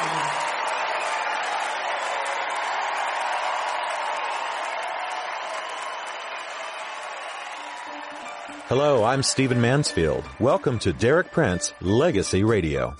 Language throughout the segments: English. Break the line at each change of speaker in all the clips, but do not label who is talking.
Hello, I'm Stephen Mansfield. Welcome to Derek Prince Legacy Radio.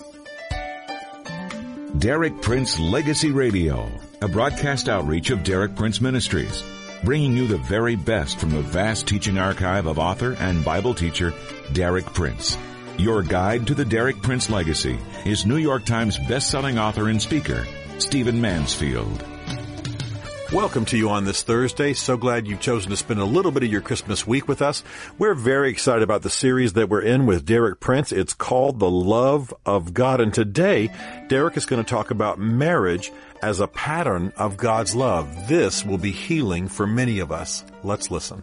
Derek Prince Legacy Radio, a broadcast outreach of Derek Prince Ministries, bringing you the very best from the vast teaching archive of author and Bible teacher Derek Prince. Your guide to the Derek Prince legacy is New York Times best-selling author and speaker, Stephen Mansfield.
Welcome to you on this Thursday. So glad you've chosen to spend a little bit of your Christmas week with us. We're very excited about the series that we're in with Derek Prince. It's called The Love of God. And today, Derek is going to talk about marriage as a pattern of God's love. This will be healing for many of us. Let's listen.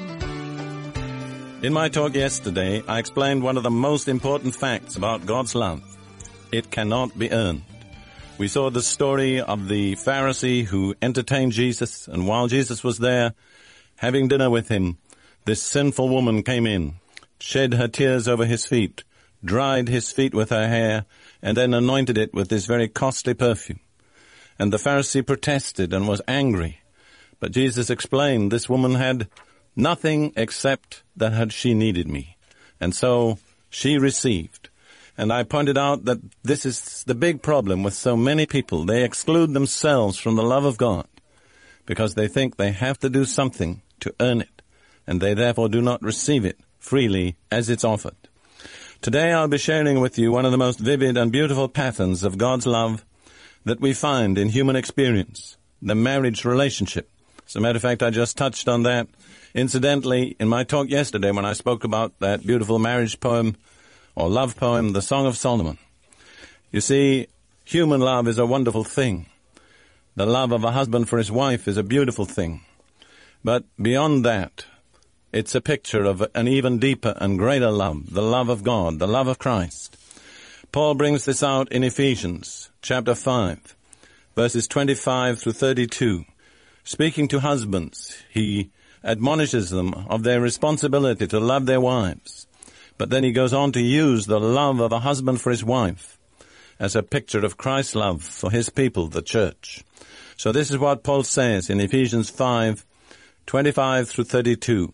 In my talk yesterday, I explained one of the most important facts about God's love. It cannot be earned. We saw the story of the Pharisee who entertained Jesus, and while Jesus was there, having dinner with him, this sinful woman came in, shed her tears over his feet, dried his feet with her hair, and then anointed it with this very costly perfume. And the Pharisee protested and was angry. But Jesus explained this woman had nothing except that she needed me. And so she received. And I pointed out that this is the big problem with so many people. They exclude themselves from the love of God because they think they have to do something to earn it, and they therefore do not receive it freely as it's offered. Today I'll be sharing with you one of the most vivid and beautiful patterns of God's love that we find in human experience, the marriage relationship. As a matter of fact, I just touched on that incidentally in my talk yesterday when I spoke about that beautiful marriage poem or love poem, the Song of Solomon. You see, human love is a wonderful thing. The love of a husband for his wife is a beautiful thing. But beyond that, it's a picture of an even deeper and greater love, the love of God, the love of Christ. Paul brings this out in Ephesians chapter 5, verses 25 through 32. Speaking to husbands, he admonishes them of their responsibility to love their wives. But then he goes on to use the love of a husband for his wife as a picture of Christ's love for his people, the church. So this is what Paul says in Ephesians 5, 25 through 32.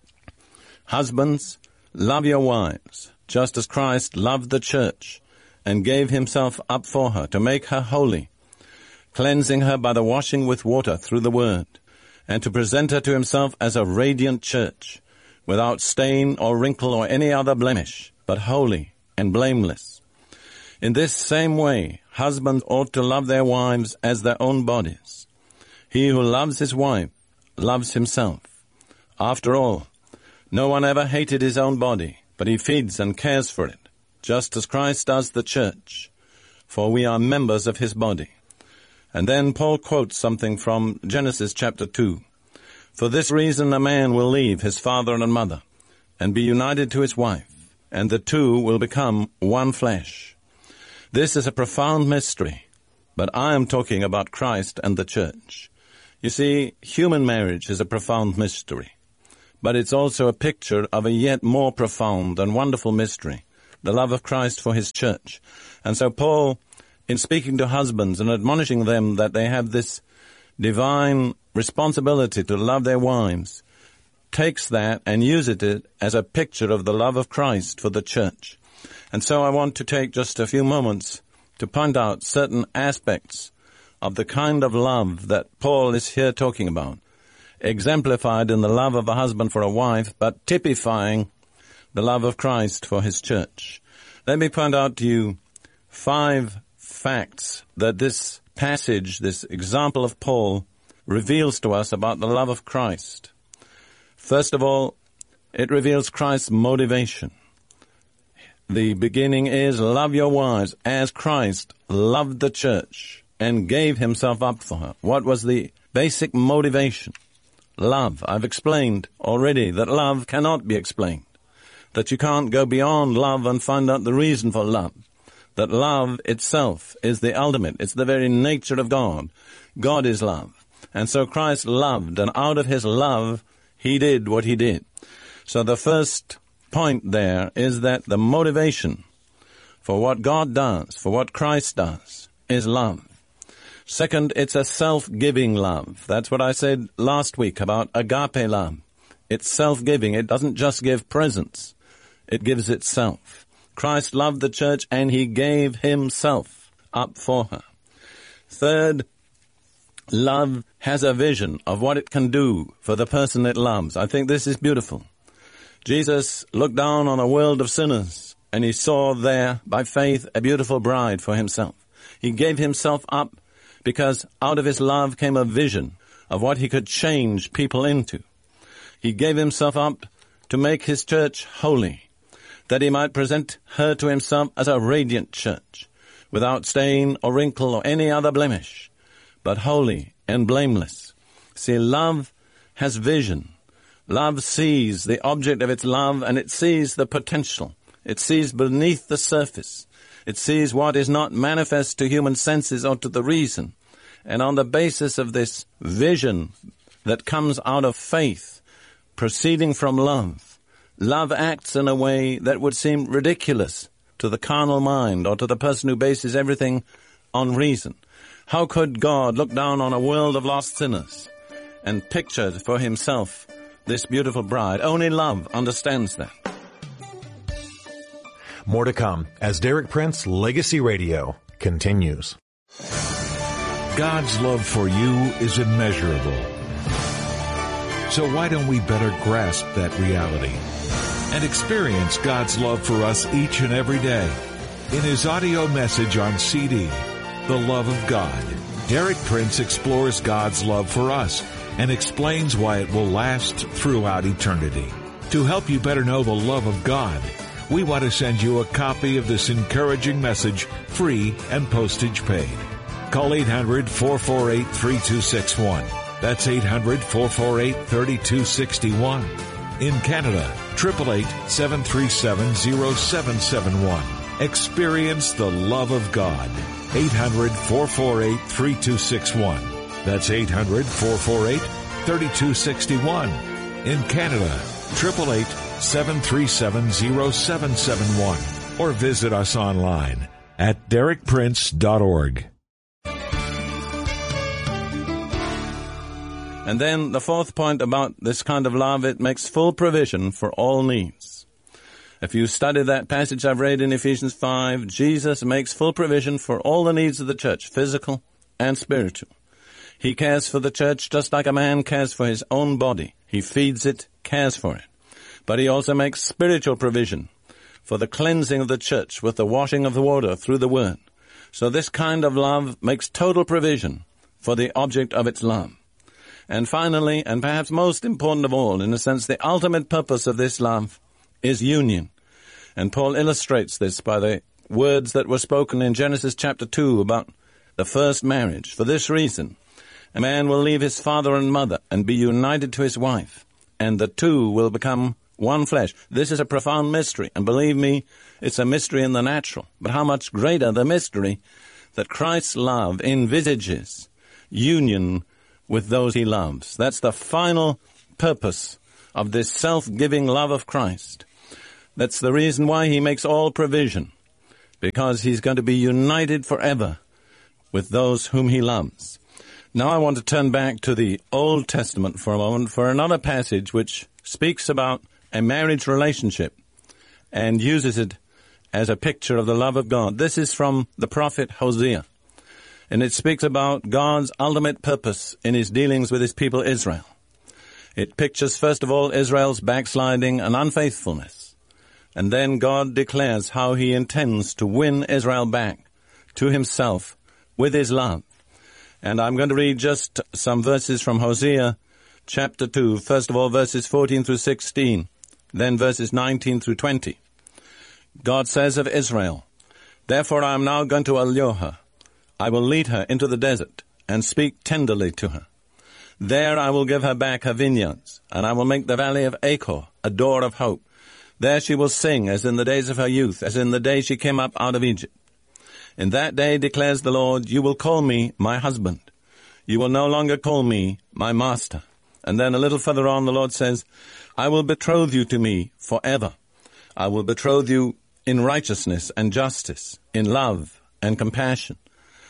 Husbands, love your wives, just as Christ loved the church and gave himself up for her to make her holy, cleansing her by the washing with water through the word, and to present her to himself as a radiant church, without stain or wrinkle or any other blemish, but holy and blameless. In this same way, husbands ought to love their wives as their own bodies. He who loves his wife loves himself. After all, no one ever hated his own body, but he feeds and cares for it, just as Christ does the church, for we are members of his body. And then Paul quotes something from Genesis chapter 2. For this reason a man will leave his father and mother and be united to his wife, and the two will become one flesh. This is a profound mystery, but I am talking about Christ and the church. You see, human marriage is a profound mystery, but it's also a picture of a yet more profound and wonderful mystery, the love of Christ for his church. And so Paul, in speaking to husbands and admonishing them that they have this divine responsibility to love their wives, takes that and uses it as a picture of the love of Christ for the church. And so I want to take just a few moments to point out certain aspects of the kind of love that Paul is here talking about, exemplified in the love of a husband for a wife, but typifying the love of Christ for his church. Let me point out to you 5 facts that this passage, this example of Paul, reveals to us about the love of Christ. First of all, it reveals Christ's motivation. The beginning is, love your wives as Christ loved the church and gave himself up for her. What was the basic motivation? Love. I've explained already that love cannot be explained, that you can't go beyond love and find out the reason for love, that love itself is the ultimate. It's the very nature of God. God is love. And so Christ loved, and out of his love, he did what he did. So the first point there is that the motivation for what God does, for what Christ does, is love. Second, it's a self-giving love. That's what I said last week about agape love. It's self-giving. It doesn't just give presents. It gives itself. Christ loved the church and he gave himself up for her. Third, love has a vision of what it can do for the person it loves. I think this is beautiful. Jesus looked down on a world of sinners and he saw there, by faith, a beautiful bride for himself. He gave himself up because out of his love came a vision of what he could change people into. He gave himself up to make his church holy, that he might present her to himself as a radiant church, without stain or wrinkle or any other blemish, but holy and blameless. See, love has vision. Love sees the object of its love and it sees the potential. It sees beneath the surface. It sees what is not manifest to human senses or to the reason. And on the basis of this vision that comes out of faith, proceeding from love, love acts in a way that would seem ridiculous to the carnal mind or to the person who bases everything on reason. How could God look down on a world of lost sinners and picture for himself this beautiful bride? Only love understands that.
More to come as Derek Prince Legacy Radio continues.
God's love for you is immeasurable. So why don't we better grasp that reality and experience God's love for us each and every day? In his audio message on CD, The Love of God, Derek Prince explores God's love for us and explains why it will last throughout eternity. To help you better know the love of God, we want to send you a copy of this encouraging message, free and postage paid. Call 800-448-3261. That's 800-448-3261. In Canada, 888-737-0771. Experience the love of God. 800-448-3261. That's 800-448-3261. In Canada, 888-737-0771. Or visit us online at derekprince.org.
And then the fourth point about this kind of love, it makes full provision for all needs. If you study that passage I've read in Ephesians 5, Jesus makes full provision for all the needs of the church, physical and spiritual. He cares for the church just like a man cares for his own body. He feeds it, cares for it. But he also makes spiritual provision for the cleansing of the church with the washing of the water through the word. So this kind of love makes total provision for the object of its love. And finally, and perhaps most important of all, in a sense, the ultimate purpose of this love is union. And Paul illustrates this by the words that were spoken in Genesis chapter 2 about the first marriage. For this reason, a man will leave his father and mother and be united to his wife, and the two will become one flesh. This is a profound mystery, and believe me, it's a mystery in the natural. But how much greater the mystery that Christ's love envisages union with those he loves. That's the final purpose of this self-giving love of Christ. That's the reason why he makes all provision, because he's going to be united forever with those whom he loves. Now I want to turn back to the Old Testament for a moment for another passage which speaks about a marriage relationship and uses it as a picture of the love of God. This is from the prophet Hosea. And it speaks about God's ultimate purpose in his dealings with his people Israel. It pictures, first of all, Israel's backsliding and unfaithfulness. And then God declares how he intends to win Israel back to himself with his love. And I'm going to read just some verses from Hosea chapter 2. First of all, verses 14 through 16. Then verses 19 through 20. God says of Israel, "Therefore I am now going to allure her. I will lead her into the desert and speak tenderly to her. There I will give her back her vineyards, and I will make the valley of Achor a door of hope. There she will sing as in the days of her youth, as in the day she came up out of Egypt. In that day, declares the Lord, you will call me my husband. You will no longer call me my master." And then a little further on, the Lord says, "I will betroth you to me forever. I will betroth you in righteousness and justice, in love and compassion.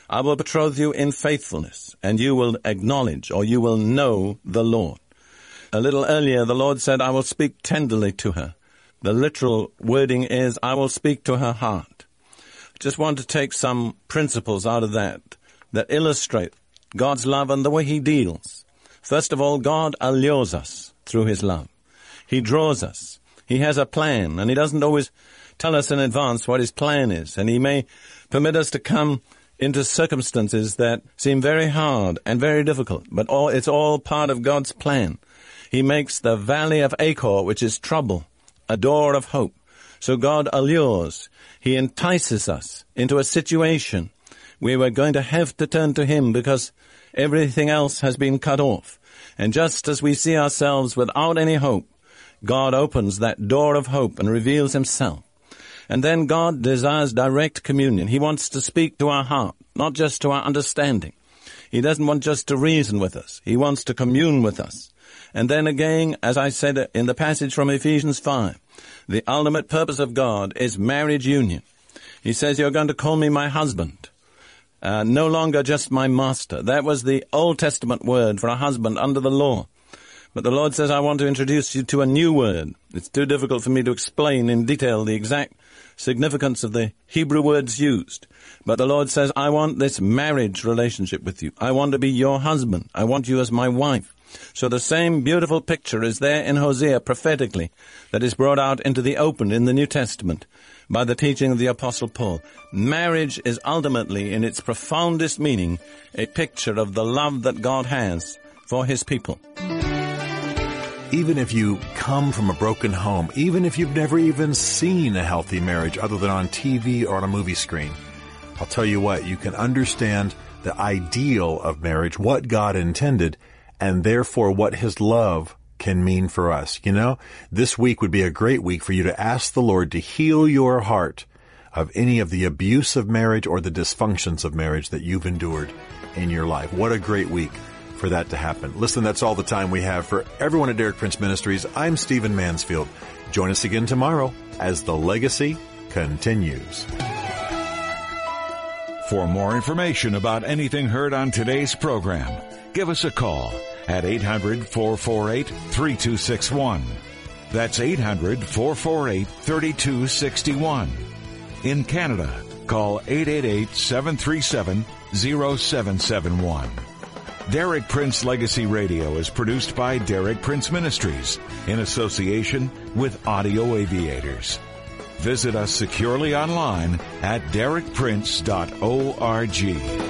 I will betroth you in faithfulness, and you will acknowledge, or you will know the Lord. A little earlier, the Lord said, I will speak tenderly to her. The literal wording is, I will speak to her heart. Just want to take some principles out of that illustrate God's love and the way he deals. First of all, God allures us through his love. He draws us. He has a plan, and he doesn't always tell us in advance what his plan is, and he may permit us to come into circumstances that seem very hard and very difficult, but it's all part of God's plan. He makes the valley of Achor, which is trouble, a door of hope. So God allures. He entices us into a situation where we're going to have to turn to him because everything else has been cut off. And just as we see ourselves without any hope, God opens that door of hope and reveals himself. And then God desires direct communion. He wants to speak to our heart, not just to our understanding. He doesn't want just to reason with us. He wants to commune with us. And then again, as I said in the passage from Ephesians 5, the ultimate purpose of God is marriage union. He says, you're going to call me my husband, no longer just my master. That was the Old Testament word for a husband under the law. But the Lord says, I want to introduce you to a new word. It's too difficult for me to explain in detail the exact significance of the Hebrew words used. But the Lord says, I want this marriage relationship with you. I want to be your husband. I want you as my wife. So the same beautiful picture is there in Hosea prophetically that is brought out into the open in the New Testament by the teaching of the Apostle Paul. Marriage is ultimately, in its profoundest meaning, a picture of the love that God has for his people.
Even if you come from a broken home, even if you've never even seen a healthy marriage other than on TV or on a movie screen, I'll tell you what, you can understand the ideal of marriage, what God intended, and therefore what his love can mean for us. You know, this week would be a great week for you to ask the Lord to heal your heart of any of the abuse of marriage or the dysfunctions of marriage that you've endured in your life. What a great week for that to happen. Listen, that's all the time we have. For everyone at Derek Prince Ministries, I'm Stephen Mansfield. Join us again tomorrow as the legacy continues.
For more information about anything heard on today's program, give us a call at 800-448-3261. That's 800-448-3261. In Canada, call 888-737-0771. Derek Prince Legacy Radio is produced by Derek Prince Ministries in association with Audio Aviators. Visit us securely online at derekprince.org.